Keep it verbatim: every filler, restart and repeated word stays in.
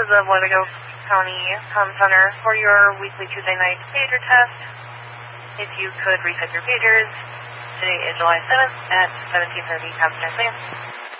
is the Winnebago County Comm Center for your weekly Tuesday night pager test. If you could reset your pagers, today is July seventh at seventeen thirty. Have a nice day.